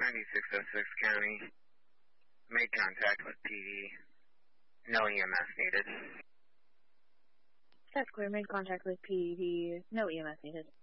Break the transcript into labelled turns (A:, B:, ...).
A: 9606 County. Made contact with PD. No EMS needed.
B: That's clear. Made contact with PD. No EMS needed.